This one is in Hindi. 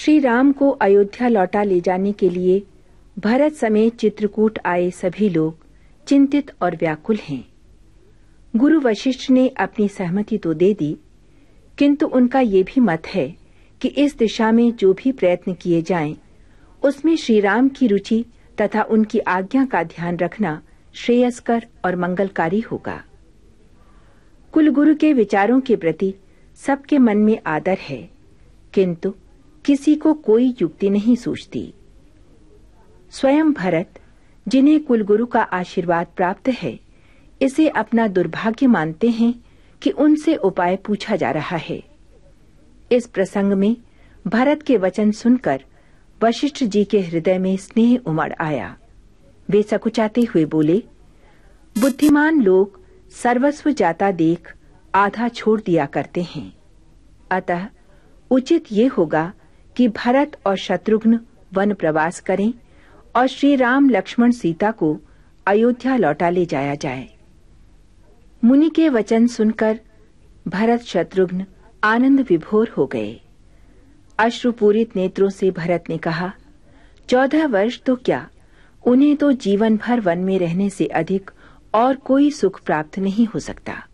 श्री राम को अयोध्या लौटा ले जाने के लिए भरत समेत चित्रकूट आए सभी लोग चिंतित और व्याकुल हैं। गुरु वशिष्ठ ने अपनी सहमति तो दे दी, किंतु उनका ये भी मत है कि इस दिशा में जो भी प्रयत्न किए जाएं, उसमें श्री राम की रुचि तथा उनकी आज्ञा का ध्यान रखना श्रेयस्कर और मंगलकारी होगा। कुलगुरु के विचारों के प्रति सबके मन में आदर है, किंतु किसी को कोई युक्ति नहीं सूझती। स्वयं भरत, जिन्हें कुलगुरु का आशीर्वाद प्राप्त है, इसे अपना दुर्भाग्य मानते हैं कि उनसे उपाय पूछा जा रहा है। इस प्रसंग में भरत के वचन सुनकर वशिष्ठ जी के हृदय में स्नेह उमड़ आया। वे सकुचाते हुए बोले, बुद्धिमान लोग सर्वस्व जाता देख आधा छोड़ दिया करते हैं, अतः उचित ये होगा कि भरत और शत्रुघ्न वन प्रवास करें और श्री राम लक्ष्मण सीता को अयोध्या लौटा ले जाया जाए। मुनि के वचन सुनकर भरत शत्रुघ्न आनंद विभोर हो गए। अश्रुपूरित नेत्रों से भरत ने कहा, 14 वर्ष तो क्या, उन्हें तो जीवन भर वन में रहने से अधिक और कोई सुख प्राप्त नहीं हो सकता।